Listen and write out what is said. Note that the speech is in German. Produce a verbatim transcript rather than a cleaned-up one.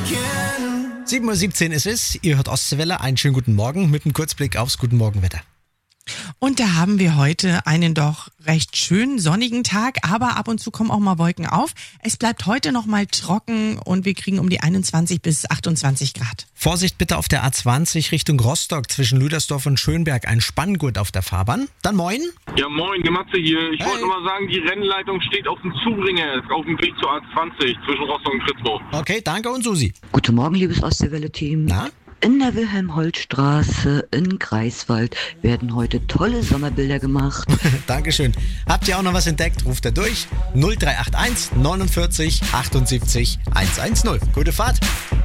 sieben Uhr siebzehn ist es, ihr hört Ostseewelle, einen schönen guten Morgen mit einem Kurzblick aufs Guten Morgenwetter. Und da haben wir heute einen doch recht schönen sonnigen Tag, aber ab und zu kommen auch mal Wolken auf. Es bleibt heute noch mal trocken und wir kriegen um die einundzwanzig bis achtundzwanzig Grad. Vorsicht bitte auf der A zwanzig Richtung Rostock zwischen Lüdersdorf und Schönberg, ein Spanngurt auf der Fahrbahn. Dann moin. Ja moin, die Matze hier. Ich Hey. wollte mal sagen, die Rennleitung steht auf dem Zubringer, auf dem Weg zur A zwanzig zwischen Rostock und Fritzburg. Okay, danke und Susi. Guten Morgen, liebes Ostseewelle-Team. Na? In der Wilhelm-Holt-Straße in Greifswald werden heute tolle Sommerbilder gemacht. Dankeschön. Habt ihr auch noch was entdeckt? Ruft er durch null drei acht eins neunundvierzig achtundsiebzig hundertzehn. Gute Fahrt.